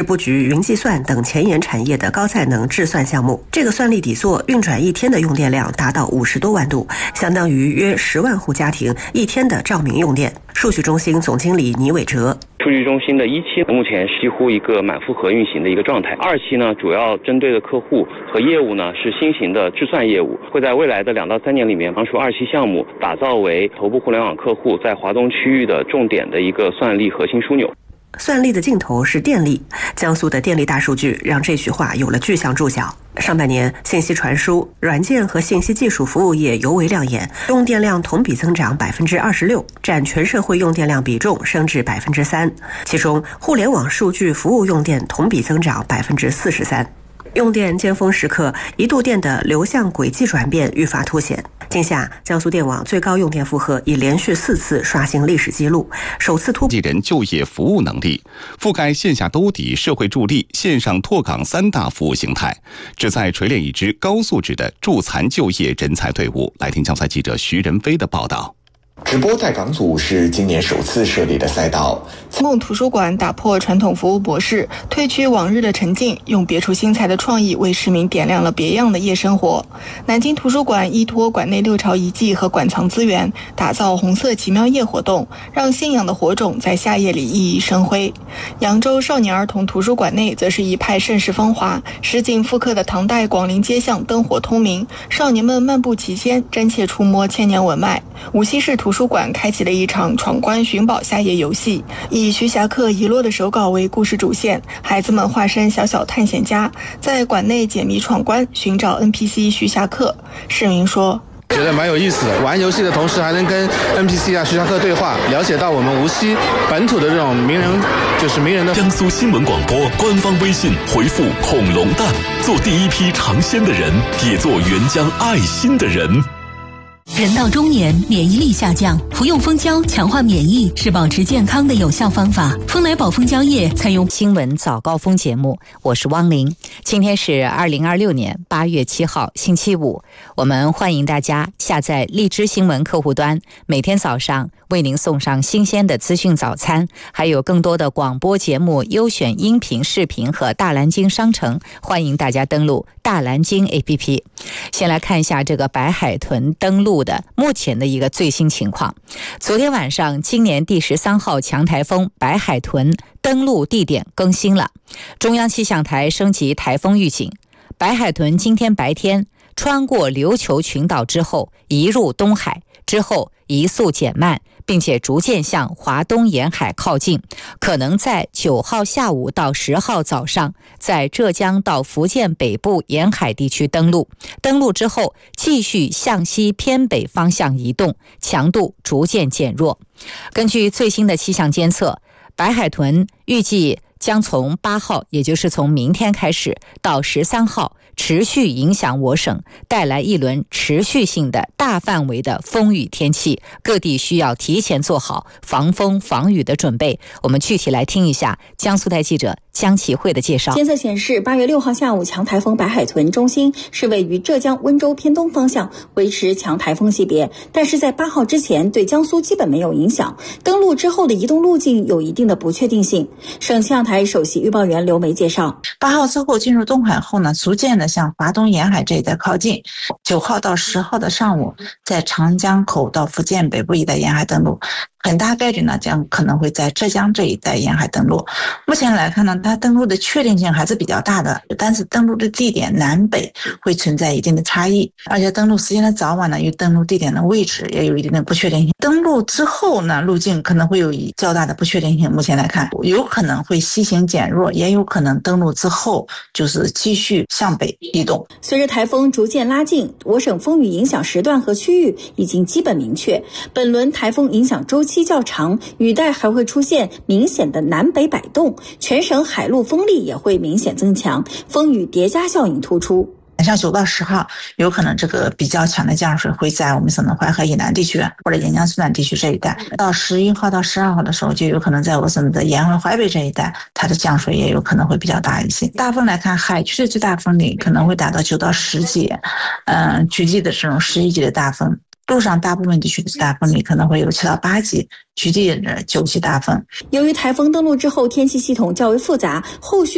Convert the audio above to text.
布局云计算等前沿产业的高载能制算项目。这个算力底座运转一天的用电量达到50多万度，相当于约10万户家庭一天的照明用电。数据中心总经理倪伟哲。 数据中心的1期目前几乎一个满负荷运行的一个状态，2期呢主要针对的客户和业务呢是新型的制算业务，会在未来的2到3年里面帮助2期项目打造为头部互联网客户在华东区域的重点的一个算力核心枢纽。 算力的尽头是电力，江苏的电力大数据让这句话有了具象注脚。上半年，信息传输、软件和信息技术服务业尤为亮眼，用电量同比增长26%，占全社会用电量比重升至3%。其中，互联网数据服务用电同比增长43%。用电尖峰时刻，一度电的流向轨迹转变愈发凸显。今夏，江苏电网最高用电负荷已连续4次刷新历史纪录，首次突破人就业服务能力，覆盖线下兜底、社会助力、线上拓岗3大服务形态，旨在锤炼一支高素质的助残就业人才队伍。来听江苏记者徐仁飞的报道。 直播在岗组是今年首次设立的赛道。 公共图书馆打破传统服务模式，褪去往日的沉静，用别出心裁的创意为市民点亮了别样的夜生活。南京图书馆依托馆内6朝遗迹和馆藏资源，打造红色奇妙夜活动，让信仰的火种在夏夜里熠熠生辉。扬州少年儿童图书馆内则是一派盛世风华，实景复刻的唐代广陵街巷灯火通明，少年们漫步其间，真切触摸千年文脉。无锡市图书馆开启了一场闯关寻宝夏夜游戏，以徐霞客遗落的手稿为故事主线，孩子们化身小小探险家，在馆内解谜闯关，寻找 NPC 徐霞客。市民说， 觉得蛮有意思的，玩游戏的同时还能跟 NPC 徐霞客对话，了解到我们无锡本土的这种名人，就是名人的。 江苏新闻广播官方微信回复恐龙蛋，做第一批尝鲜的人，也做援疆爱心的人。 人到中年，免疫力下降，服用蜂胶强化免疫是保持健康的有效方法。蜂来宝蜂胶液采用新闻早高峰节目，我是汪玲。今天是2026年8月7号，星期五。我们欢迎大家下载荔枝新闻客户端，每天早上为您送上新鲜的资讯早餐，还有更多的广播节目、优选音频、视频和大蓝鲸商城。欢迎大家登录大蓝鲸 APP。先来看一下这个白海豚登陆的目前的一个最新情况。昨天晚上，今年第13号强台风白海豚登陆地点更新了，中央气象台升级台风预警。白海豚今天白天穿过琉球群岛之后移入东海，之后移速减慢，并且逐渐向华东沿海靠近，可能在9号下午到10号早上在浙江到福建北部沿海地区登陆。登陆之后继续向西偏北方向移动，强度逐渐减弱。根据最新的气象监测，白海豚预计将从8号，也就是从明天开始到13号持续影响我省，带来一轮持续性的大范围的风雨天气，各地需要提前做好防风防雨的准备。我们具体来听一下江苏台记者江启慧的介绍。 监测显示，8月6号下午强台风白海豚中心是位于浙江温州偏东方向，维持强台风级别，但是在8号之前对江苏基本没有影响。登陆之后的移动路径有一定的不确定性。省气象台首席预报员刘梅介绍 ，8号之后进入东海后呢，逐渐的向华东沿海这一带靠近。9号到10号的上午，在长江口到福建北部一带沿海登陆，很大概率呢将可能会在浙江这一带沿海登陆。目前来看呢，它登陆的确定性还是比较大的，但是登陆的地点南北会存在一定的差异，而且登陆时间的早晚呢与登陆地点的位置也有一定的不确定性。登陆之后呢，路径可能会有较大的不确定性。目前来看，有可能会西行减弱，也有可能登陆之后就是继续向北移动。 随着台风逐渐拉近，我省风雨影响时段和区域已经基本明确。本轮台风影响周期较长，雨带还会出现明显的南北摆动，全省海陆风力也会明显增强，风雨叠加效应突出。 像9到10号，有可能这个比较强的降水会在我们省的淮河以南地区或者沿江苏南地区这一带。到11号到12号的时候，就有可能在我省的沿淮淮北这一带，它的降水也有可能会比较大一些。大风来看，海区的最大风力可能会达到9到10级，局地的这种11级的大风。陆上大部分地区的最大风力可能会有7到8级，局地的9级大风。 由于台风登陆之后天气系统较为复杂，后续